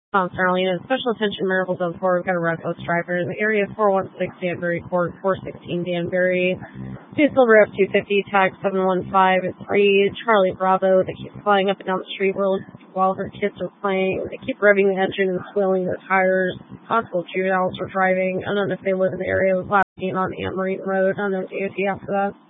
Starling, special attention Miracles on 4. We've got a reckless driver in the area, 416 Danbury Court, 416 Danbury. Two Silver F-250, tag 715. It's 3 Charlie Bravo that keeps flying up and down the street while her kids are playing. They keep revving the engine and swilling their tires. Possible shootouts or driving. I don't know if they live in the area. It was last seen on Ann Marine Road. I don't know DOT after that.